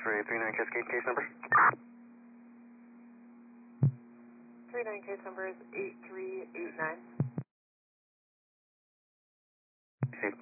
X-ray 39 Cascade, case number? 39 case number is 8389. Safe